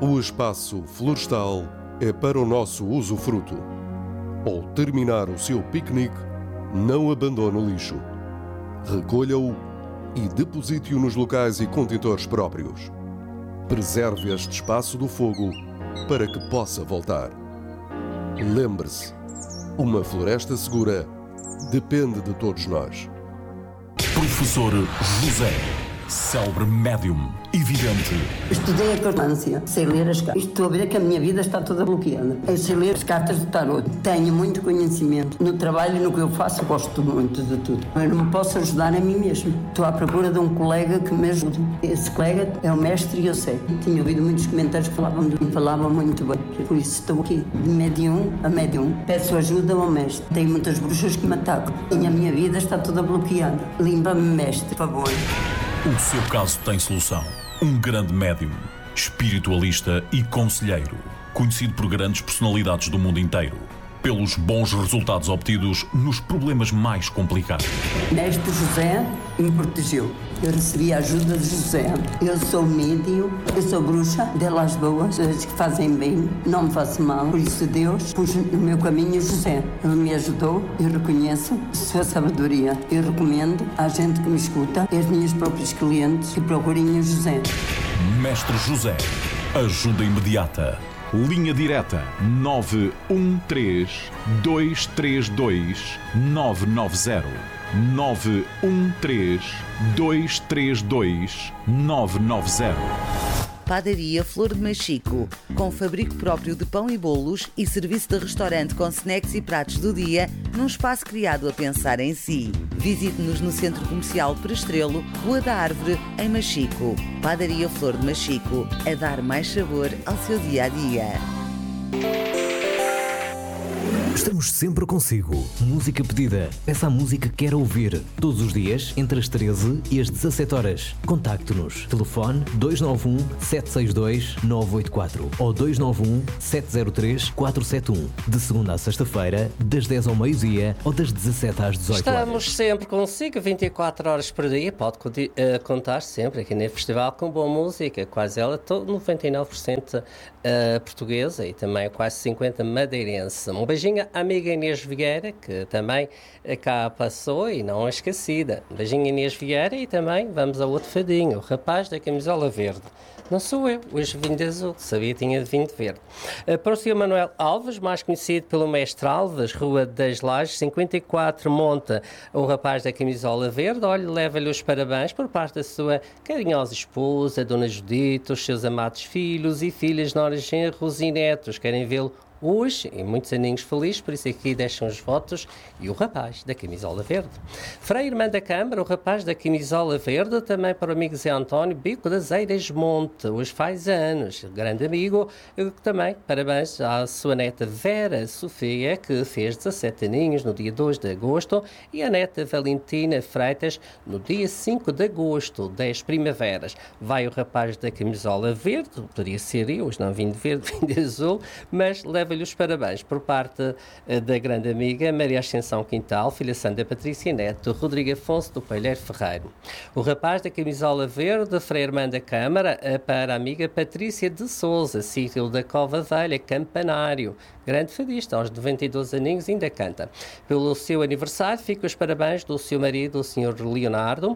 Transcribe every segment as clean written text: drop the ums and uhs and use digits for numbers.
O espaço florestal é para o nosso usufruto. Ao terminar o seu piquenique, não abandone o lixo. Recolha-o e deposite-o nos locais e contentores próprios. Preserve este espaço do fogo para que possa voltar. Lembre-se, uma floresta segura depende de todos nós. Professor José, célebre médium e vidente. Estudei a cartomância, sei ler as cartas. Estou a ver que a minha vida está toda bloqueada. Eu sei ler as cartas do tarot. Tenho muito conhecimento. No trabalho e no que eu faço, gosto muito de tudo. Eu não me posso ajudar a mim mesmo. Estou à procura de um colega que me ajude. Esse colega é o mestre José. Tinha ouvido muitos comentários que falavam de mim. Falavam muito bem. Por isso estou aqui, de médium a médium. Peço ajuda ao mestre. Tenho muitas bruxas que me atacam. E a minha vida está toda bloqueada. Limpa-me, mestre, por favor. O seu caso tem solução. Um grande médium, espiritualista e conselheiro, conhecido por grandes personalidades do mundo inteiro, pelos bons resultados obtidos nos problemas mais complicados. Mestre José me protegeu. Eu recebi a ajuda de José. Eu sou médium, eu sou bruxa, delas boas, as que fazem bem, não me faço mal. Por isso Deus pôs no meu caminho José. Ele me ajudou, eu reconheço sua sabedoria. Eu recomendo à gente que me escuta, aos meus próprios clientes, que procurem o José. Mestre José, ajuda imediata. Linha direta 913-232-990. 913-232-990. Padaria Flor de Machico, com fabrico próprio de pão e bolos e serviço de restaurante com snacks e pratos do dia, num espaço criado a pensar em si. Visite-nos no Centro Comercial Perestrelo, Rua da Árvore, em Machico. Padaria Flor de Machico, a dar mais sabor ao seu dia-a-dia. Estamos sempre consigo. Música pedida. Peça a música que quer ouvir. Todos os dias, entre as 13 e as 17 horas. Contacte-nos. Telefone 291-762-984 ou 291-703-471. De segunda a sexta-feira, das 10 ao meio-dia ou das 17 às 18 horas. Estamos sempre consigo, 24 horas por dia. Pode contar sempre aqui no festival com boa música. Quase ela, 99% portuguesa e também quase 50% madeirense. Um beijinho à amiga Inês Vieira, que também cá passou e não é esquecida. Um beijinho Inês Vieira e também vamos a outro fadinho, o rapaz da camisola verde. Não sou eu, hoje vim de azul, sabia tinha vindo de verde. Para o Sr. Manuel Alves, mais conhecido pelo Mestre Alves, Rua das Lajes, 54, monta o rapaz da camisola verde. Olha, leva-lhe os parabéns por parte da sua carinhosa esposa, Dona Judite, os seus amados filhos e filhas, noras, genros e netos. Querem vê-lo hoje, e muitos aninhos felizes, por isso aqui deixam os votos, e o rapaz da camisola verde. Frei Irmã da Câmara, o rapaz da camisola verde, também para o amigo Zé António Bico das Eiras Monte, hoje faz anos, grande amigo, também parabéns à sua neta Vera Sofia, que fez 17 aninhos no dia 2 de agosto, e a neta Valentina Freitas no dia 5 de agosto, 10 primaveras. Vai o rapaz da camisola verde, poderia ser eu, hoje não vim de verde, vim de azul, mas leva-lhe os parabéns por parte da grande amiga Maria Ascensão Quintal, filha Sandra Patrícia Neto, Rodrigo Afonso do Palheiro Ferreiro. O rapaz da camisola verde, Frei Irmã da Câmara, para a amiga Patrícia de Souza, sítio da Cova Velha, Campanário. Grande fadista, aos 92 aninhos ainda canta. Pelo seu aniversário, fica os parabéns do seu marido, o Sr. Leonardo,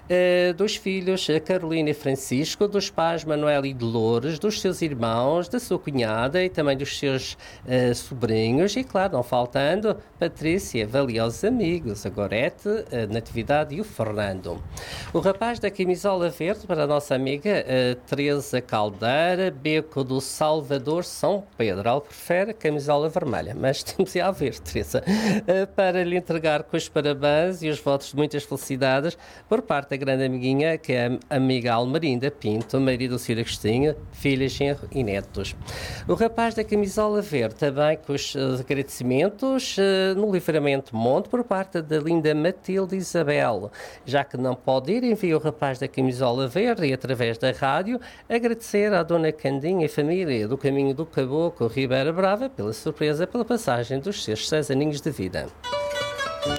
dos filhos Carolina e Francisco, dos pais Manuel e Dolores, dos seus irmãos, da sua cunhada e também dos seus sobrinhos e, claro, não faltando, Patrícia, valiosos amigos, a Gorete, a Natividade e o Fernando. O rapaz da camisola verde, para a nossa amiga Teresa Caldeira, Beco do Salvador, São Pedro. Ela prefere a camisola vermelha, mas temos a ver, Teresa, para lhe entregar com os parabéns e os votos de muitas felicidades por parte da grande amiguinha, que é a amiga Almerinda Pinto, marido do Sr. Agostinho, filhas, genro e netos. O rapaz da camisola verde, também com os agradecimentos no Livramento Monte por parte da linda Matilde Isabel. Já que não pode ir, envia o rapaz da camisola verde e através da rádio agradecer à Dona Candinha e família do Caminho do Caboclo Ribeira Brava pela surpresa pela passagem dos seus 6 aninhos de vida.